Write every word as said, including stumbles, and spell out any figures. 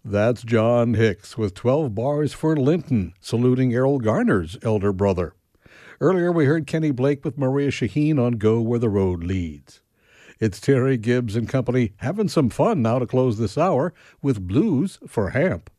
That's John Hicks with twelve bars for Linton, saluting Errol Garner's elder brother. Earlier we heard Kenny Blake with Maria Shaheen on Go Where the Road Leads. It's Terry Gibbs and company having some fun now to close this hour with Blues for Hamp.